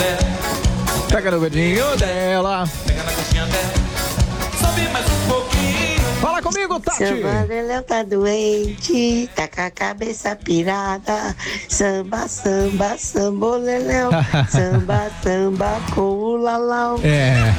Pega no dedinho dela. Pega na coxinha dela. Sobe mais um pouquinho. Fala comigo, Tati. Seu Vanderleu tá doente, tá com a cabeça pirada. Samba, samba, samboleléu. Samba, samba, com o lalau. É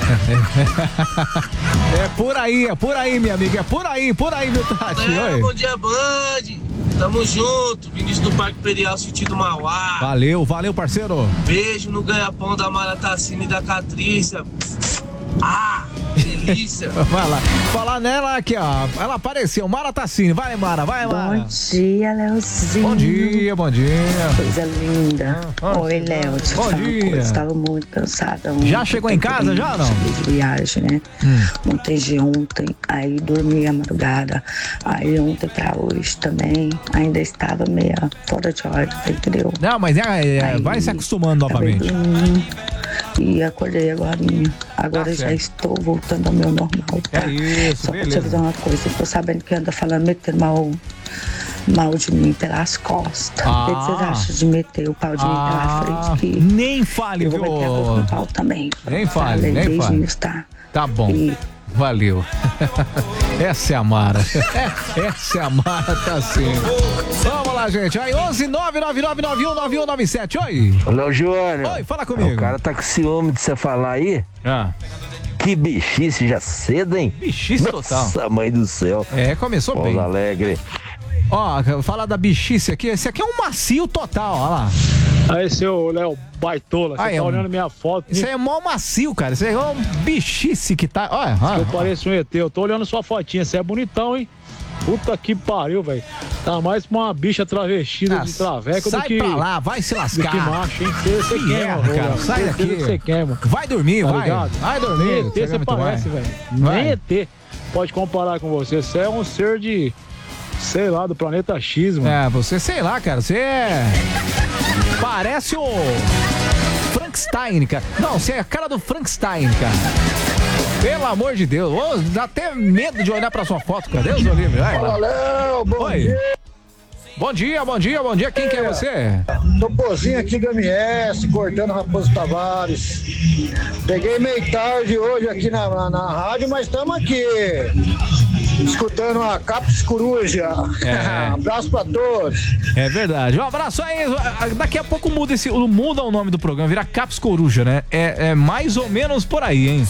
por aí, minha amiga. É por aí, viu, Tati? Oi. Bom dia, Band. Tamo junto, Vinícius do Parque Imperial, sentido Mauá. Valeu, parceiro. Beijo no ganha-pão da Mara Tassini e da Catrícia. Ah, delícia. Vai lá. Falar nela aqui, ó. Ela apareceu. Mara Tassini. Vai, Mara. Bom dia, Leozinho. Bom dia. Coisa linda. Oi, Léo. Bom dia. Estava muito cansada ontem. Já chegou em casa, já não? De viagem, né? Montei de ontem, aí dormi a madrugada. Aí ontem pra hoje também, ainda estava meio fora de ordem, entendeu? Não, mas vai se acostumando novamente. E acordei agora. Agora já estou voltando ao meu normal, tá? É isso, só beleza. pra te avisar uma coisa, eu tô sabendo que anda falando, metendo mal de mim pelas costas. O que vocês acham de meter o pau de mim pela frente? Que nem fale, viu? eu vou meter a boca no pau também. Nem fale, nem fale. Tá? Tá bom. Valeu. Essa é a Mara. Essa é a Mara Tassini. Vamos lá, gente. Aí, 11-999919197. Oi. Léo Júnior. Oi, fala comigo. O cara tá com ciúme de você falar aí. Que bichice já cedo, hein? Bichice total. Nossa, mãe do céu. Começou bem. Pouso Alegre. Ó, falar da bichice aqui. Esse aqui é um macio total, ó lá. Aí, seu Léo Baitola, você tá olhando minha foto. Isso aí é mó macio, cara. Isso aí é um bichice que tá. Olha, eu pareço um ET. Eu tô olhando sua fotinha. Você é bonitão, hein? Puta que pariu, velho. Tá mais pra uma bicha travestida de traveco do que... Sai pra lá, vai se lascar. Do que macho, hein? Você queima, cara. Sai daqui. Você queima. Vai dormir, tá vai. Ligado? Vai dormir. Nem ET você parece, velho. Nem ET pode comparar com você. Você é um ser de... sei lá, do planeta X, mano. Você, sei lá, cara. Você parece o Frankenstein, cara. Não, você é a cara do Frankenstein, cara. Pelo amor de Deus. Dá até medo de olhar pra sua foto, cara. Deus do livre. Fala, Léo. Bom dia. Bom dia. Quem que é você? Topozinho aqui do MS, cortando Raposo Tavares. Peguei meio tarde hoje aqui na rádio, mas estamos aqui. Escutando a Capos Coruja. Abraço pra todos. É verdade. Um abraço aí. Daqui a pouco muda o nome do programa, vira Capos Coruja, né? É mais ou menos por aí, hein?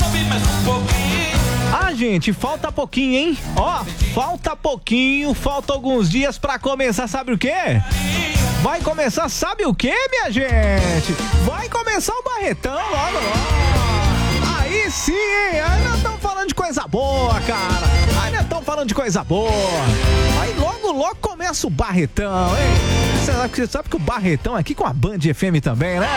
Gente, falta pouquinho, hein? Falta pouquinho, falta alguns dias pra começar, sabe o quê? Vai começar, sabe o quê, minha gente? Vai começar o Barretão logo. Aí sim, hein? Ainda estão falando de coisa boa, cara. Ainda estão falando de coisa boa. Aí logo começa o Barretão, hein? Você sabe que o Barretão é aqui com a Band FM também, né?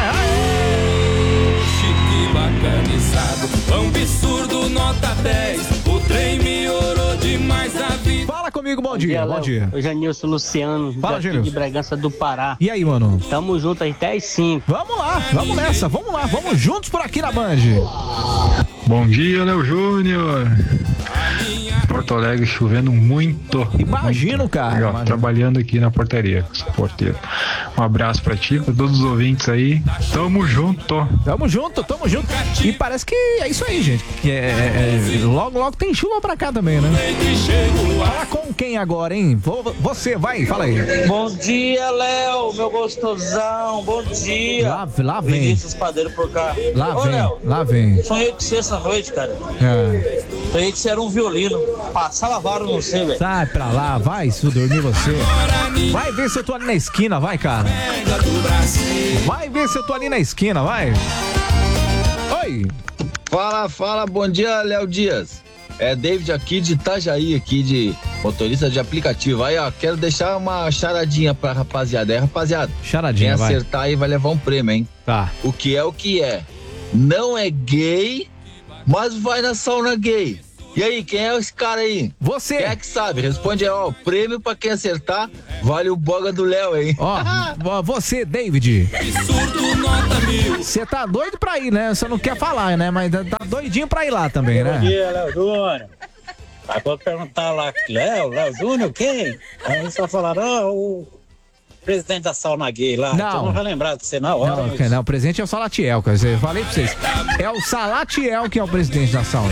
Chique bacanizado, absurdo, nota 10. O trem melhorou demais a vida. Fala comigo, bom dia. Hoje é Nilson Luciano, Fala, daqui de Bragança do Pará. E aí, mano? Tamo junto aí, 10-5. Vamos lá, vamos nessa, vamos lá, vamos juntos por aqui na Band. Bom dia, Léo Júnior. Porto Alegre chovendo muito. Imagino, muito. cara. Legal, trabalhando aqui na portaria, porteiro. Um abraço pra ti, pra todos os ouvintes aí. Tamo junto. Tamo junto. E parece que é isso aí, gente. Logo tem chuva pra cá também, né? Fala com quem agora, hein? Você, vai, fala aí. Bom dia, Léo, meu gostosão. Bom dia. Lá vem. Vinícius Padeiro por cá. Lá vem. Sonhei com você essa noite, cara. Sonhei que você era um violino. Passava vara no você, velho. Sai pra lá, vai se dormir você. Vai ver se eu tô ali na esquina, vai, cara. Vai ver se eu tô ali na esquina, vai. Oi. Fala, bom dia, Léo Dias. É David aqui de Itajaí, aqui de motorista de aplicativo. Aí, ó, quero deixar uma charadinha pra rapaziada. Aí, rapaziada, charadinha, quem acertar aí vai levar um prêmio, hein? Tá. O que é? Não é gay, mas vai na sauna gay. E aí, quem é esse cara aí? Você. Quem é que sabe? Responde aí, ó. Prêmio pra quem acertar, vale o boga do Léo, hein? Ó, você, David. Você tá doido pra ir, né? Você não quer falar, né? Mas tá doidinho pra ir lá também, né? Bom dia, Léo Júnior. Aí pode perguntar lá, Léo Júnior, quem? Aí só falaram, o presidente da sauna gay lá. Não. Então não vai lembrar de você na hora. Não, o presidente é o Salatiel, cara. Eu falei pra vocês. É o Salatiel que é o presidente da sauna.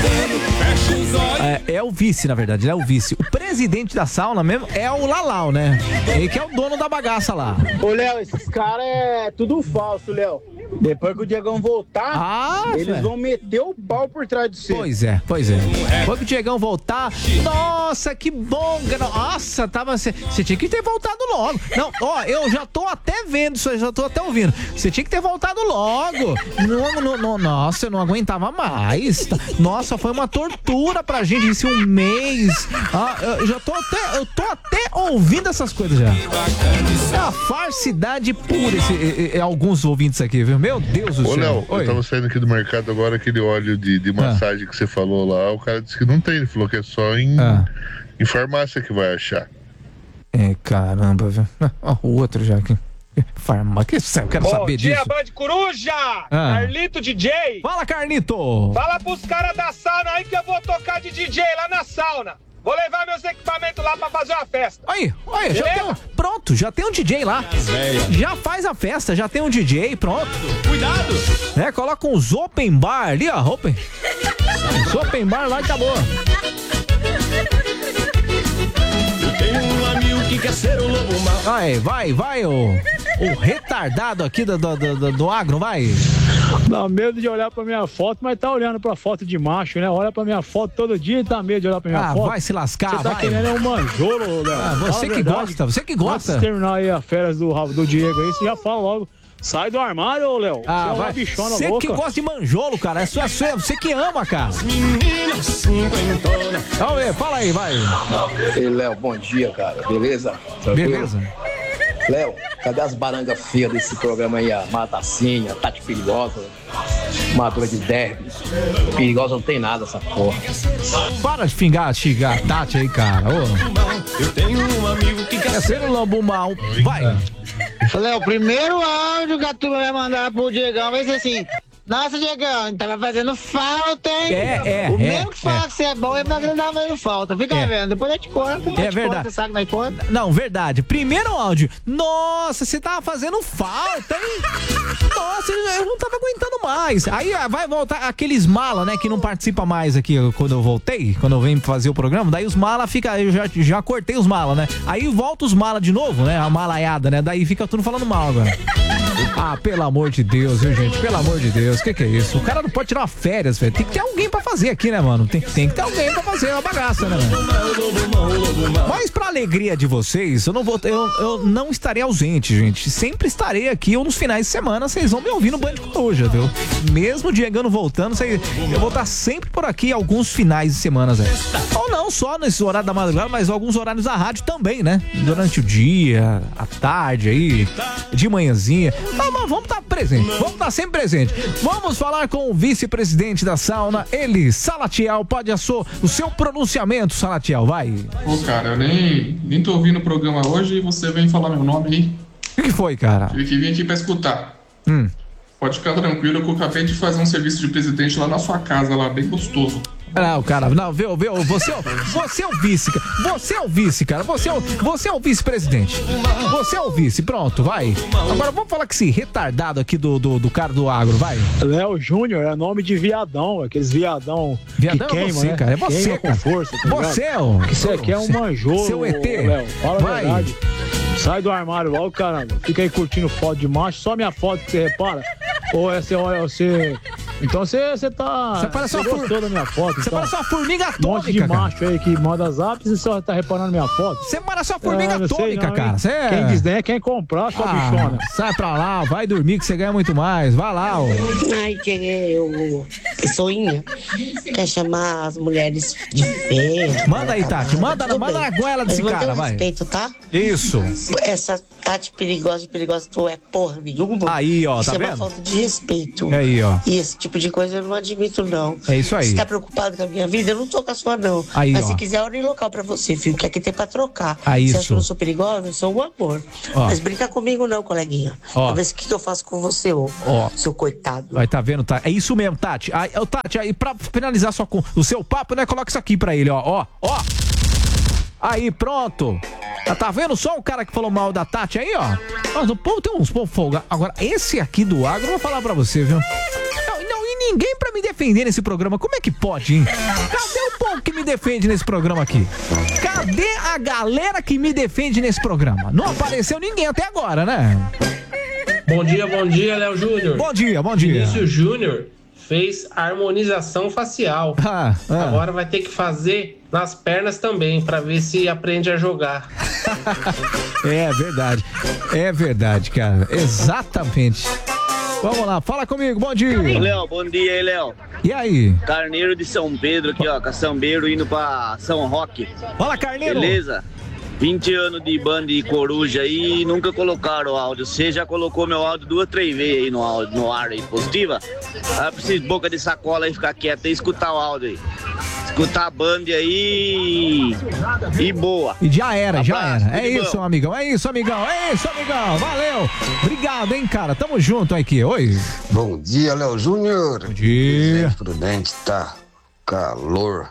É o vice, na verdade, ele é o vice. O presidente da sauna mesmo é o Lalau, né? Ele que é o dono da bagaça lá. Ô, Léo, esses caras é tudo falso, Léo. Depois que o Diegão voltar, eles vão meter o pau por trás de você. Pois é. Depois que o Diegão voltar, nossa, que bom. Nossa, você tinha que ter voltado logo. Não, ó, eu já tô até vendo isso aí, já tô até ouvindo. Você tinha que ter voltado logo. Não, nossa, eu não aguentava mais. Nossa, foi uma tortura pra gente isso um mês. Eu tô até ouvindo essas coisas já. É a farsidade pura alguns ouvintes aqui, viu? Meu Deus do céu. Ô, Léo, eu tava saindo aqui do mercado agora, aquele óleo de massagem que você falou lá, o cara disse que não tem, ele falou que é só em farmácia que vai achar. Caramba, viu? O outro já aqui. Farmácia, eu quero saber disso. Bom dia, Band Coruja! Carlito DJ! Fala, Carlito! Fala pros caras da sauna aí que eu vou tocar de DJ lá na sauna. Vou levar meus equipamentos lá pra fazer uma festa. Aí, pronto, já tem um DJ lá. Já faz a festa, já tem um DJ, pronto. Cuidado! Coloca uns open bar ali, ó. Os open bar lá e acabou. Eu tenho um amigo que quer ser o lobo mau. Vai, o retardado aqui do agro, vai. Dá medo de olhar pra minha foto, mas tá olhando pra foto de macho, né? Olha pra minha foto todo dia e tá medo de olhar pra minha foto. Vai se lascar, Você tá querendo um manjolo, Léo. Você que gosta. Antes de terminar aí as férias do Diego aí, você já fala logo. Sai do armário, ô, Léo. Vai. Você que gosta de manjolo, cara. É você que ama, cara. Vamos ver, fala aí, vai. Ei, Léo, bom dia, cara. Beleza? Tranquilo? Beleza. Léo, cadê as barangas feias desse programa aí? A Matacinha, Tati Perigosa, Madura de Derby. Perigosa não tem nada, essa porra. Para de xingar a Tati aí, cara. Eu tenho um amigo que quer ser um lobo mau. Vai. Léo, o primeiro áudio que a turma vai mandar pro Diegão vai ser assim: nossa, Diegão, tava fazendo falta, hein? O mesmo que fala que você é bom é pra não dar fazendo falta. Fica vendo, depois eu te conto. Verdade. Você sabe que vai conta? Não, verdade. Primeiro áudio. Nossa, você tava fazendo falta, hein? Nossa, eu não tava aguentando mais. Aí vai voltar aqueles mala, né, que não participa mais aqui quando eu voltei, quando eu venho fazer o programa. Daí os mala fica, eu já cortei os mala, né? Aí volta os mala de novo, né? A malaiada, né? Daí fica tudo falando mal agora. Pelo amor de Deus, viu, gente? Pelo amor de Deus, que é isso? O cara não pode tirar férias, velho. Tem que ter alguém pra fazer aqui, né, mano? Tem que ter alguém pra fazer uma bagaça, né, mano? Mas pra alegria de vocês, eu não estarei ausente, gente. Sempre estarei aqui, ou nos finais de semana, vocês vão me ouvir no Band Coruja, viu? Mesmo o Diegano voltando, eu vou estar sempre por aqui alguns finais de semana, velho. Ou não só nesse horário da madrugada, mas alguns horários da rádio também, né? Durante o dia, à tarde aí, de manhãzinha. Mas vamos estar presente, vamos estar sempre presente. Vamos falar com o vice-presidente da sauna, ele, Salatiel. Pode o seu pronunciamento, Salatiel, vai. Pô, cara, eu nem tô ouvindo o programa hoje e você vem falar meu nome aí. O que foi, cara? Tive que vir aqui pra escutar. Pode ficar tranquilo que eu acabei de fazer um serviço de presidente lá na sua casa, lá, bem gostoso. Não, cara, não, viu, você é o vice, cara. Você é o vice, cara. Você é o vice-presidente. Você é o vice, pronto, vai. Agora vamos falar com esse retardado aqui do cara do agro, vai. Léo Júnior é nome de viadão, aqueles viadão que queima, é você, né? cara. É você, queima cara. Com força, tá você Isso aqui é um manjolo, seu ET. Léo, fala vai. A verdade. Sai do armário logo, caramba. Fica aí curtindo foto de macho, só minha foto que você repara. Ou você... Então você tá... Você parece uma gostou da minha foto. Você parece uma formiga atômica, um monte de macho aí que manda zap e você só tá reparando minha foto. Você parece uma formiga atômica, não, cara. Quem desdenha é quem comprar, sua bichona. Sai pra lá, vai dormir que você ganha muito mais. Vai lá, ó. Ai, que pessoinha quer chamar as mulheres de feia. Manda aí, Tati. Manda na goela desse cara, vai. Respeito, tá? Isso. Essa Tati perigosa tu é porra nenhuma. Aí, ó, tá vendo? Isso é uma falta de respeito. Aí, ó. E esse tipo de coisa eu não admito, não. É isso aí. Você tá preocupado com a minha vida? Eu não tô com a sua, não. Aí, mas ó. se quiser, hora em local pra você, filho, que aqui tem pra trocar. Aí, se isso. acha que eu não sou perigosa, eu sou um amor. Ó. Mas brinca comigo não, coleguinha. Pra ver o que eu faço com você, seu coitado. Vai, tá vendo, Tati? É isso mesmo, Tati. Aí, Tati, aí pra finalizar o seu papo, né? Coloca isso aqui pra ele, ó. Aí, pronto. Tá vendo só o cara que falou mal da Tati aí, ó? Mas o povo tem uns povos folgados. Agora, esse aqui do agro, eu vou falar pra você, viu? Não, e ninguém pra me defender nesse programa. Como é que pode, hein? Cadê o povo que me defende nesse programa aqui? Cadê a galera que me defende nesse programa? Não apareceu ninguém até agora, né? Bom dia, Léo Júnior. Bom dia. Vinícius Júnior fez harmonização facial. Agora vai ter que fazer nas pernas também, pra ver se aprende a jogar. É verdade, cara. Exatamente. Vamos lá, fala comigo, bom dia. Léo, bom dia aí, Léo. E aí? Carneiro de São Pedro aqui, ó, caçambeiro indo pra São Roque. Fala, Carneiro. Beleza? 20 anos de banda e coruja aí e nunca colocaram o áudio. Você já colocou meu áudio 2, 3 vezes aí no ar aí, positiva? Ah, preciso boca de sacola aí, ficar quieto e escutar o áudio aí. Escutar a banda aí e boa. E já era. É bom. isso, amigão. Valeu. Obrigado, hein, cara. Tamo junto aqui. Oi. Bom dia, Léo Júnior. Bom dia. Prudente, tá calor.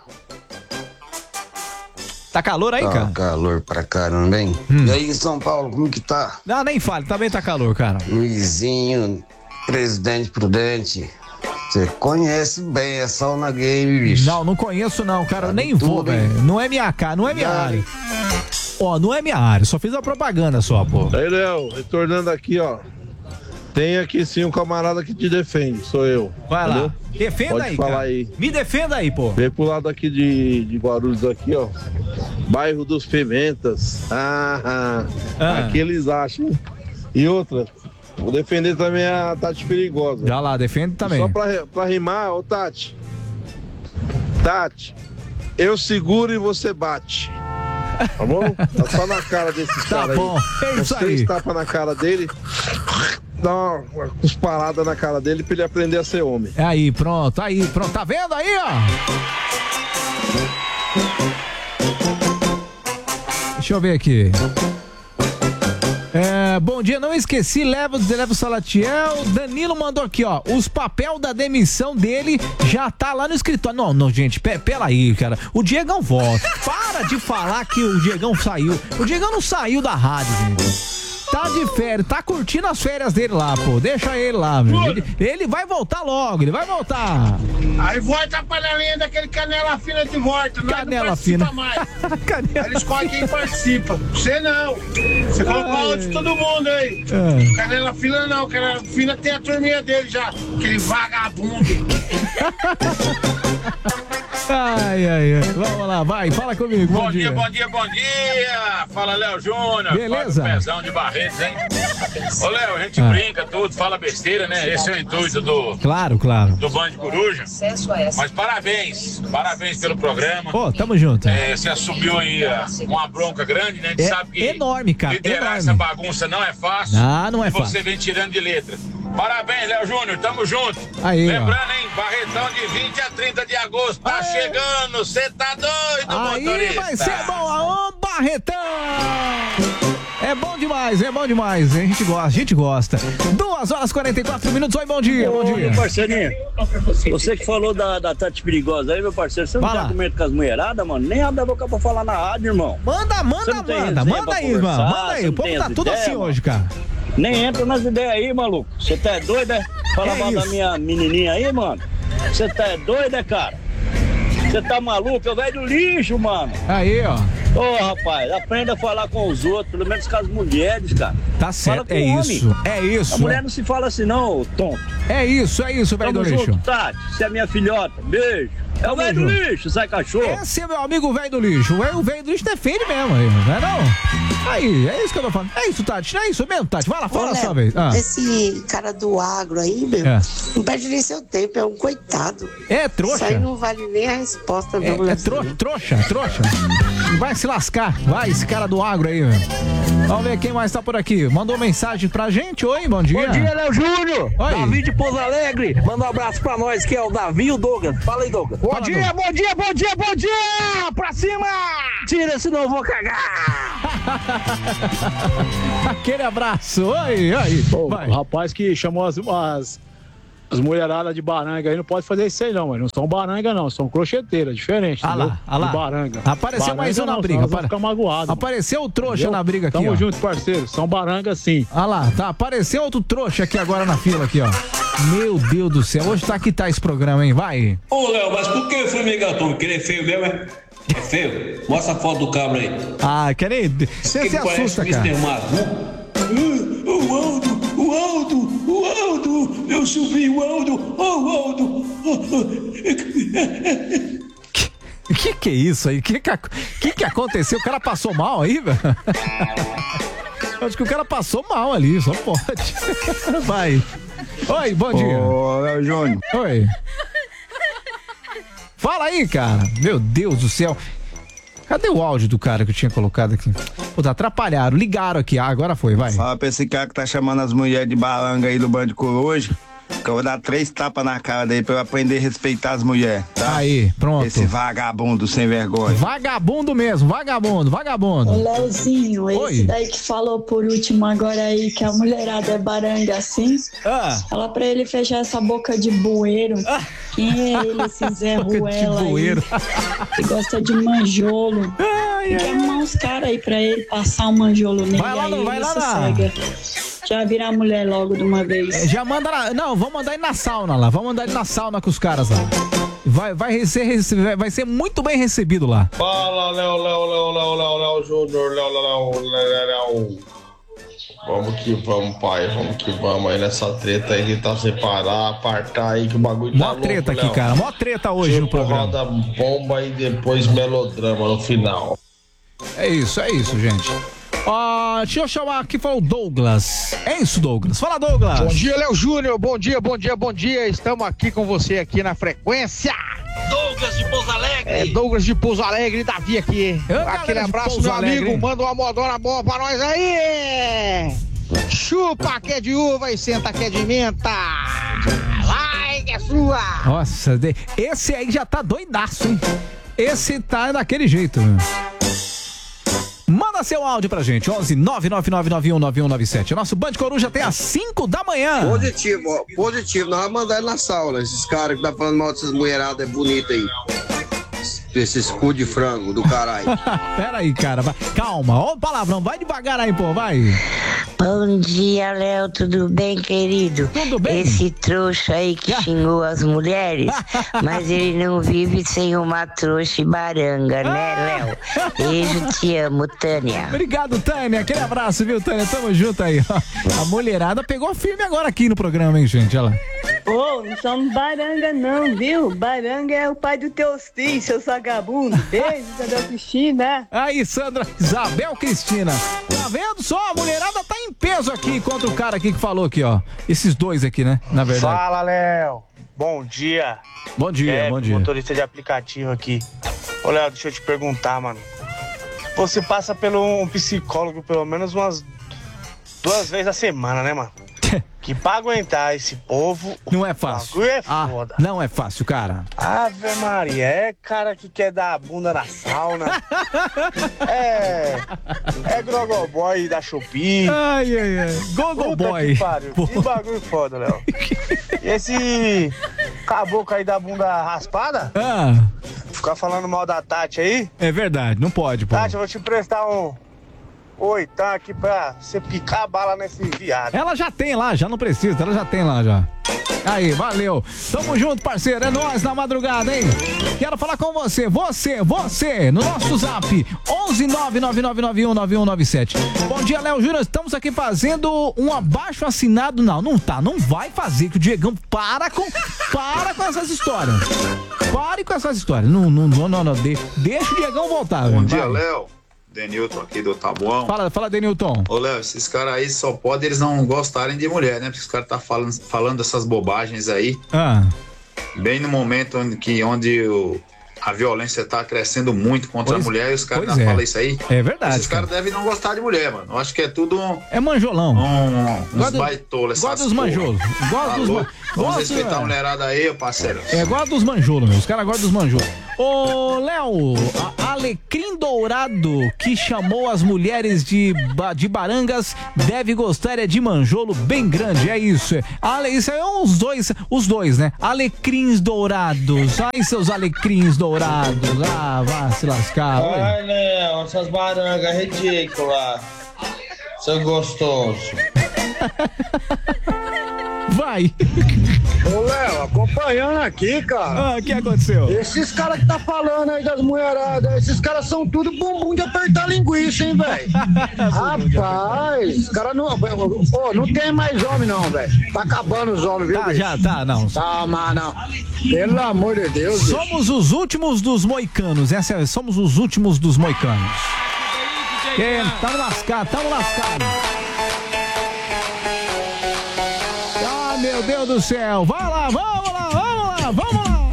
Tá calor aí, cara? Calor pra caramba, hein? E aí, São Paulo, como que tá? Não, nem fale. Também tá calor, cara. Luizinho, Presidente Prudente. Você conhece bem a sauna game, bicho. Não conheço não, cara. Eu nem vou, velho. Não é minha área. Ó, não é minha área. Só fiz a propaganda só, pô. Aí, Léo, retornando aqui, ó. Tem aqui sim um camarada que te defende, sou eu. Vai entendeu? lá. Defenda Pode aí, falar cara. aí. Me defenda aí, pô. Vem pro lado aqui de Guarulhos aqui, ó. Bairro dos Pimentas. Aqui eles acham. E outra, vou defender também a Tati Perigosa. Já lá, defende também. Só pra rimar, ô Tati. Tati, eu seguro e você bate. Tá bom? Tá só na cara desse cara aí. Tá bom, é isso aí. 3 tapas na cara dele. Dá uma cusparada na cara dele pra ele aprender a ser homem. Aí, pronto. Tá vendo aí, ó? Deixa eu ver aqui. Bom dia, não esqueci, leva o Salatiel. Danilo mandou aqui, ó. Os papel da demissão dele já tá lá no escritório. Não, gente, pera aí, cara. O Diegão volta. Para de falar que o Diegão saiu. O Diegão não saiu da rádio, gente. Tá de férias, tá curtindo as férias dele lá, pô. Deixa ele lá, meu. Ele vai voltar logo, ele vai voltar. Aí volta a panelinha daquele canela fina de volta, Canela fina. Mais. Aí ele escolhe quem participa. Você não. Você colocou áudio de todo mundo aí. Canela fina não, canela fina tem a turminha dele já. Aquele vagabundo. Ai. Vamos lá, vai, fala comigo. Bom dia. Fala, Léo Júnior. Beleza. Pezão de Barretos, hein? Ô, Léo, a gente brinca tudo, fala besteira, né? Esse é o intuito do... Claro. Do Band Coruja. Mas parabéns pelo programa. Pô, tamo junto. Você assumiu aí uma bronca grande, né? A gente sabe que enorme, cara. Liderar essa bagunça não é fácil. Não é fácil. Você vem tirando de letra. Parabéns, Léo Júnior, tamo junto. Aí, lembrando, hein, Barretão de 20 a 30 de agosto, tá chegando, você tá doido, aí motorista. Vai ser bom, aô, Barretão! É bom demais, a gente gosta. 2h44. Oi, bom dia. Meu parceirinho, você que falou da Tati Perigosa aí, meu parceiro, você não tá com medo com as mulheradas, mano? Nem abre a boca pra falar na rádio, irmão. Manda aí, mano. Manda aí, o povo tá tudo assim hoje, cara. Nem entra nas ideias aí, maluco. Você tá doido, é? Fala mal da minha menininha aí, mano. Você tá doido, é, cara? Você tá maluco? Eu velho do lixo, mano. Aí, ó. Ô, rapaz, aprenda a falar com os outros, pelo menos com as mulheres, cara. Tá certo, é isso. A mulher não se fala assim, não, tonto. É isso, velho do lixo. Junto, Tati, você é minha filhota. Beijo. É o velho do lixo, sai cachorro. Esse é meu amigo velho do lixo. O velho do lixo defende mesmo, aí, não é não? Aí, é isso que eu tô falando. É isso, Tati, é isso mesmo, Tati. Vai lá, fala só vez. Esse cara do agro aí, meu, não perde nem seu tempo, é um coitado. É trouxa. Isso aí não vale nem a resposta da mulher. Trouxa. Vai se lascar. Vai, esse cara do agro aí, velho. Vamos ver quem mais tá por aqui. Mandou mensagem pra gente. Oi, bom dia. Bom dia, Léo Júnior. Oi. Davi de Pouso Alegre. Manda um abraço pra nós, que é o Davi e o Douglas. Fala aí, Douglas. Bom dia. Pra cima. Tira, senão eu vou cagar. Aquele abraço. Oi. O rapaz que chamou as As mulheradas de baranga aí não pode fazer isso aí não, mas não são baranga não, são crocheteiras, diferente, lá. De baranga. Apareceu baranga mais um na briga. Fica magoado. Apareceu o trouxa entendeu? na briga aqui, Tamo ó. junto, parceiro, são baranga sim. Lá, tá, apareceu outro trouxa aqui agora na fila aqui, ó. Meu Deus do céu, hoje tá que tá esse programa, hein, vai. Ô, Léo, mas por que o Formigatão? Porque ele é feio mesmo, é? É feio? Mostra a foto do cabra aí. Quer nem... Você se assusta, cara. O Aldo, eu subi o Aldo, Aldo. Que é isso aí? Que aconteceu? O cara passou mal aí, velho? Acho que o cara passou mal ali, só pode. Vai. Oi, bom dia. Ô, Léo Júnior. Oi. Fala aí, cara. Meu Deus do céu. Cadê o áudio do cara que eu tinha colocado aqui? Puta, atrapalharam, ligaram aqui. Agora foi, vai. Fala pra esse cara que tá chamando as mulheres de balanga aí do Bando de Coruja, que eu vou dar 3 tapas na cara dele pra eu aprender a respeitar as mulheres, tá? Aí, pronto. Esse vagabundo sem vergonha. Vagabundo mesmo, vagabundo. Ô, Leozinho, esse daí que falou por último agora aí que a mulherada é baranga assim, fala pra ele fechar essa boca de bueiro. Quem é ele, esse Zé Ruela aí? Que gosta de manjolo. Tem que arrumar uns caras aí pra ele passar um manjolo nele. Vai lá, aí vai ele lá, sossega. Já virar mulher logo de uma vez. Já manda lá. Não, vamos mandar ele na sauna lá. Vamos mandar ele na sauna com os caras lá. Vai ser muito bem recebido lá. Fala, Léo Júnior, Léo. Vamos que vamos, pai. Vamos que vamos aí nessa treta aí de tá separar, apartar aí que o bagulho tá louco, treta aqui, Léo. cara. Mó treta hoje no programa. Roda bomba e depois melodrama no final. É isso, gente. Deixa eu chamar aqui, foi o Douglas. É isso, Douglas. Fala, Douglas. Bom dia, Léo Júnior. Bom dia. Estamos aqui com você aqui na frequência. Douglas de Pouso Alegre. Douglas de Pouso Alegre, Davi aqui. Aquele abraço, meu amigo. Manda uma modona boa pra nós aí. Chupa que é de uva e senta que é de menta. Vai que é sua. Nossa, esse aí já tá doidaço, hein? Esse tá daquele jeito, meu. Manda seu áudio pra gente, 11 999919197. O nosso Band Coruja até às 5 da manhã. Positivo. Nós vamos mandar ele na sauna. Esses caras que tá falando mal dessas mulheradas é bonita aí. Esses cu de frango do caralho. Pera aí, cara. Calma. Ó o palavrão. Vai devagar aí, pô. Vai. Bom dia, Léo. Tudo bem, querido? Tudo bem. Esse trouxa aí que xingou as mulheres, mas ele não vive sem uma trouxa e baranga, né, Léo? Beijo, te amo, Tânia. Obrigado, Tânia. Aquele abraço, viu, Tânia? Tamo junto aí. A mulherada pegou firme agora aqui no programa, hein, gente? Olha lá. Não somos baranga não, viu? Baranga é o pai do Teostim, seu vagabundo. Beijo, Isabel Cristina. Aí, Sandra, Isabel Cristina. Tá vendo só? A mulherada tá em peso aqui contra o cara aqui que falou aqui, ó. Esses dois aqui, né? Na verdade. Fala, Léo. Bom dia. Bom dia. Motorista de aplicativo aqui. Ô, Léo, deixa eu te perguntar, mano. Você passa pelo um psicólogo pelo menos umas 2 vezes a semana, né, mano? Que pra aguentar esse povo... Não é fácil. É foda. Não é fácil, cara. Ave Maria, é cara que quer dar a bunda na sauna. É Grogoboy da Shopee. Ai. Gogoboy. Que bagulho foda, Léo. E esse caboclo aí da bunda raspada? Ficar falando mal da Tati aí? É verdade, não pode, pô. Tati, eu vou te emprestar um... tá aqui pra você picar a bala nesse viado. Ela já tem lá, já não precisa, ela já tem lá já. Aí, valeu. Tamo junto, parceiro. É nóis na madrugada, hein? Quero falar com você, no nosso zap 11999919197. Bom dia, Léo Júnior. Estamos aqui fazendo um abaixo assinado. Não vai fazer, que o Diegão para com essas histórias. Pare com essas histórias. Não. Deixa o Diegão voltar. Bom dia, Léo. Denilton aqui do Tabuão. Fala, Denilton. Ô, Léo, esses caras aí só podem eles não gostarem de mulher, né? Porque os caras tá falando essas bobagens aí. Bem no momento onde a violência tá crescendo muito contra a mulher e os caras não falam isso aí. É verdade. Esses caras devem não gostar de mulher, mano. Eu acho que é tudo é manjolão. Uns baitolas. Gosta dos manjolos. Vamos respeitar a mulherada aí, parceiro. Gosta dos manjolos, meu. Os caras gostam dos manjolos. Ô, Léo, a alecrim dourado que chamou as mulheres de Barangas deve gostar de manjolo bem grande, é isso. Isso é os dois, né? Alecrins dourados. Ai, seus alecrins dourados. Ah, vá se lascar. Ai, Léo, essas barangas ridículas. Seu gostoso. Vai. Ô, Léo, acompanhando aqui, cara. O que aconteceu? Esses caras que tá falando aí das mulheradas, esses caras são tudo bumbum de apertar linguiça, hein, velho? Rapaz, os caras não... Pô, não tem mais homem, não, velho. Tá acabando os homens, viu, bicho? Já tá, não. Tá, mas não. Pelo amor de Deus, bicho. Somos os últimos dos moicanos, somos os últimos dos moicanos. Tamo lascado. Meu Deus do céu, vai lá, vamos lá.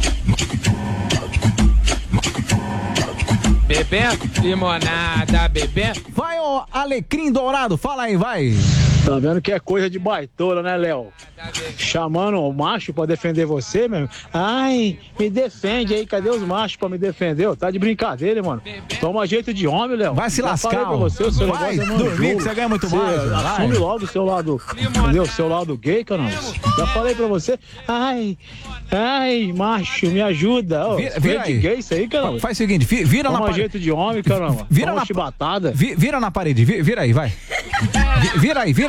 Bebendo limonada, bebendo. Vai, ô alecrim dourado, fala aí, vai. Tá vendo que é coisa de baitola, né, Léo? Chamando o macho pra defender você, meu. Ai, me defende aí, cadê os machos pra me defender? Tá de brincadeira, mano. Toma jeito de homem, Léo. Vai se lascar. Falei pra você, o seu vai negócio é dormir que você ganha muito mais. Assume logo o seu lado, entendeu? O seu lado gay, caramba. Já falei pra você. Ai, macho, me ajuda. Vira aí. Gay isso aí, caramba. Faz o seguinte, vira na parede. Toma jeito de homem, caramba. Vira na chibatada. Vira na parede, vira aí, vai. Vira aí.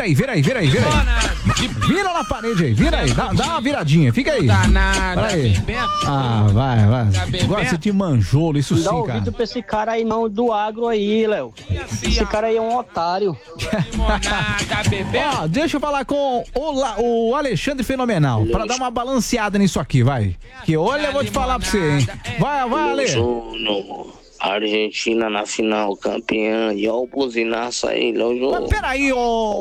Vira na parede aí, vira aí. Dá uma viradinha, fica aí. Vai. Gosta de manjolo, isso sim, cara. Não dá ouvido pra esse cara aí não, do agro aí, Léo. Esse cara aí é um otário. Ó, deixa eu falar com o Alexandre Fenomenal, pra dar uma balanceada nisso aqui, vai. Que olha, eu vou te falar pra você, hein. Vai, Ale. Argentina na final, campeã, e ó o buzinaço aí, Léo. Mas peraí,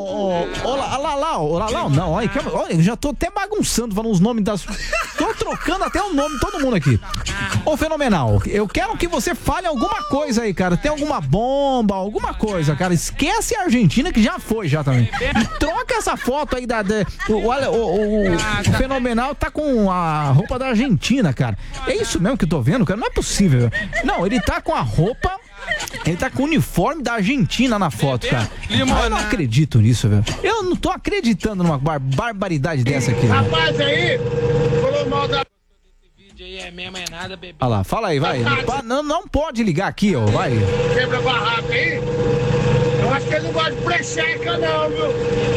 não, olha, eu já tô até bagunçando, falando os nomes das... Tô trocando até o nome de todo mundo aqui. Ô, Fenomenal, eu quero que você fale alguma coisa aí, cara. Tem alguma bomba, alguma coisa, cara. Esquece a Argentina, que já foi, já também. E troca essa foto aí o Fenomenal tá com a roupa da Argentina, cara. É isso mesmo que eu tô vendo, cara? Não é possível. Não, ele tá com a roupa... Ele tá com o uniforme da Argentina na foto, cara. Eu não acredito nisso, velho. Eu não tô acreditando numa barbaridade dessa aqui. Rapaz, aí, falou mal da... Olha lá, fala aí, vai. Não pode ligar aqui, ó, vai. Quebra barraca aí. Eu acho que ele não gosta de precheca, não, viu?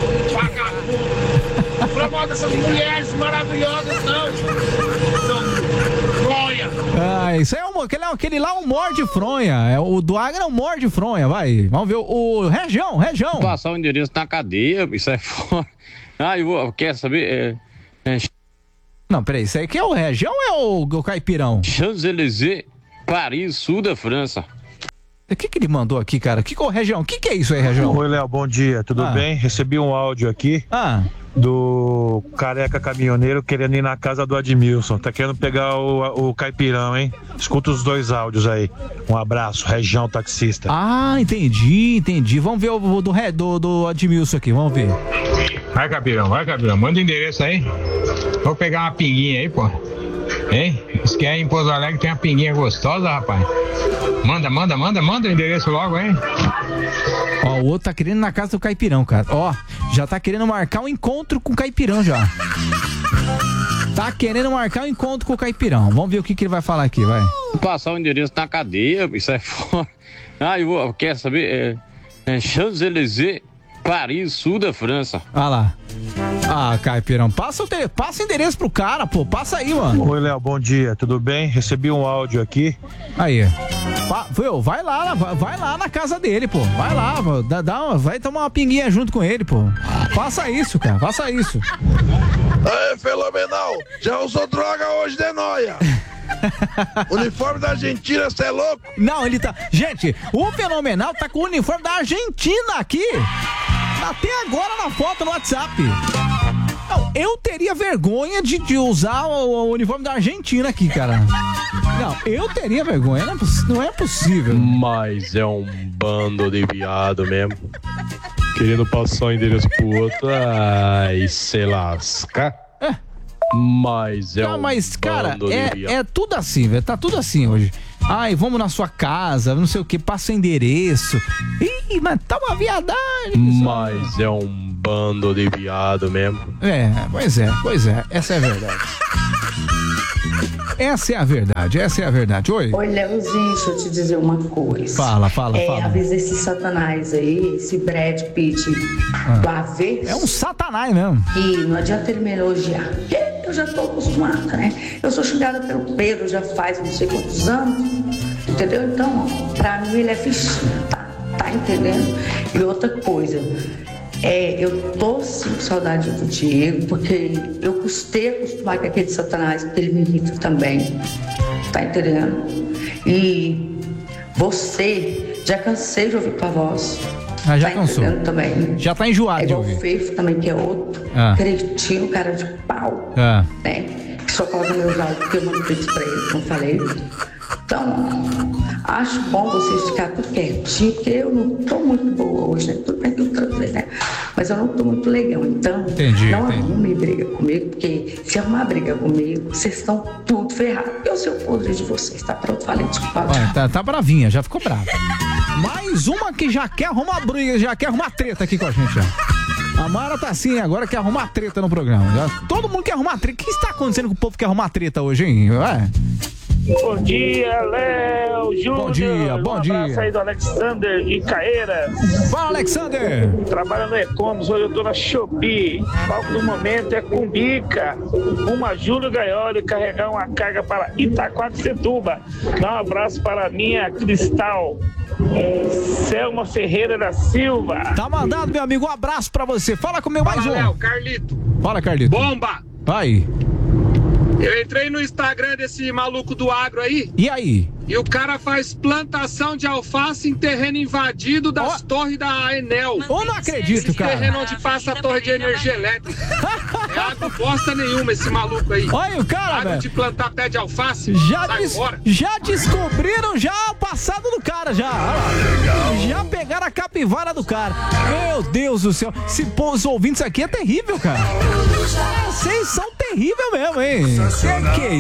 Vagabundo. Falou mal dessas mulheres maravilhosas, não. Fronha. Isso aí aquele lá é um morde fronha. O do Agra é um morde fronha, vai. Vamos ver o Região. Passar o endereço na cadeia, isso é foda. Quer saber? Não, peraí, isso aí que é o Região ou é o Caipirão? Champs-Élysées, Paris, sul da França. O que ele mandou aqui, cara? O Região? O que é isso aí, Região? Oi, Léo, bom dia, tudo bem? Recebi um áudio aqui do careca caminhoneiro querendo ir na casa do Admilson. Tá querendo pegar o Caipirão, hein? Escuta os dois áudios aí. Um abraço, Região Taxista. Entendi. Vamos ver o do Admilson aqui, vamos ver. Vai, Caipirão, manda o endereço aí. Vou pegar uma pinguinha aí, pô. Hein? Diz que aí em Pouso Alegre tem uma pinguinha gostosa, rapaz. Manda o endereço logo, hein? Ó, o outro tá querendo ir na casa do Caipirão, cara. Ó, já tá querendo marcar um encontro com o Caipirão já. Tá querendo marcar um encontro com o Caipirão. Vamos ver o que ele vai falar aqui, vai. Passar o endereço na cadeia, isso é foda. Quer saber? Champs-Élysées, Paris, sul da França. Olha lá. Caipirão, passa o endereço pro cara, pô. Passa aí, mano. Oi, Léo, bom dia, tudo bem? Recebi um áudio aqui. Aí. Vai lá na casa dele, pô. Vai lá, vai tomar uma pinguinha junto com ele, pô. Faça isso, cara, faça isso. Aí, Fenomenal, já usou droga hoje de noia. Uniforme da Argentina, você é louco? Não, ele tá... Gente, o Fenomenal tá com o uniforme da Argentina aqui. Até agora na foto no WhatsApp. Não, eu teria vergonha de usar o uniforme da Argentina aqui, cara. Não, eu teria vergonha, não é possível. Mas é um bando de viado mesmo. Querendo passar o endereço pro outro, se lasca. Mas cara, é tudo assim, velho. Tá tudo assim hoje. Ai, vamos na sua casa, não sei o que, passa o endereço. Ih, mas tá uma viadagem. Mas é um bando de viado mesmo. Pois é, essa é a verdade. Essa é a verdade. Oi. Oi, Leozinho, deixa eu te dizer uma coisa. Fala. Avisa esse satanás aí, esse Brad Pitt do AV. É um satanás mesmo. E não adianta ele me elogiar, porque eu já tô acostumada, né? Eu sou xingada pelo Pedro já faz não sei quantos anos, entendeu? Então, pra mim ele é fichinho, tá entendendo? E outra coisa, eu tô sim com saudade do Diego, porque eu custei acostumar com aquele satanás, porque ele me irrita também, tá entendendo? E você, já cansei de ouvir tua voz. Já tá cansou. Entendendo também. Já tá enjoado de ouvir. O Feifo também, que é outro cretino, cara de pau, né? Que só coloca meus áudios porque eu mando pix pra ele, não falei. Então, acho bom vocês ficarem tudo quietinho, porque eu não tô muito boa hoje, né? Tudo bem que eu transei, né? Mas eu não tô muito legal, então não arrume briga comigo, porque se arrumar briga comigo, vocês estão tudo ferrados. Eu sei o podre de vocês, tá pronto? Falei, desculpa. Tá bravinha, já ficou brava. Mais uma que já quer arrumar briga, já quer arrumar treta aqui com a gente, já. A Mara tá assim, agora quer arrumar treta no programa. Todo mundo quer arrumar treta. O que está acontecendo com o povo que quer arrumar treta hoje, hein? Bom dia, Léo, Júnior. Bom dia. Um abraço aí do Alexander de Caeiras. Fala, Alexander. Trabalho no E-Commerce, hoje eu tô na Shopee. O palco do momento é Cumbica. Uma Júlio Gaioli carregar uma carga para Itaquaquecetuba. Dá um abraço para a minha Cristal Selma Ferreira da Silva. Tá mandado, meu amigo, um abraço pra você. Fala comigo mais um. Léo, Carlito. Fala, Carlito. Bomba. Vai. Eu entrei no Instagram desse maluco do agro aí. E aí? E o cara faz plantação de alface em terreno invadido das torres da Enel. Eu não acredito, cara. Terreno onde passa a torre de energia elétrica. É água bosta nenhuma esse maluco aí. Olha o cara, velho. De plantar pé de alface. Já descobriram já o passado do cara, já. Já pegaram a capivara do cara. Meu Deus do céu. Os ouvintes aqui é terrível, cara. Vocês são terríveis mesmo, hein? Que